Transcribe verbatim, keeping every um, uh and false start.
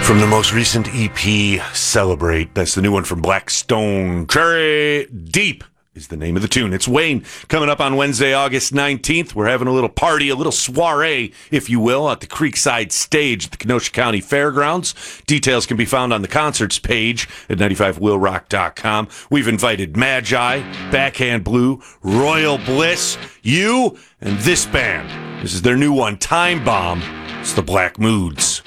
From the most recent E P, Celebrate. That's the new one from Black Stone. Cherry Deep is the name of the tune. It's Wayne coming up on Wednesday, August nineteenth. We're having a little party, a little soiree, if you will, at the Creekside Stage at the Kenosha County Fairgrounds. Details can be found on the concerts page at ninety-five will rock dot com. We've invited Magi, Backhand Blue, Royal Bliss, you, and this band. This is their new one, Time Bomb. It's the Black Moods.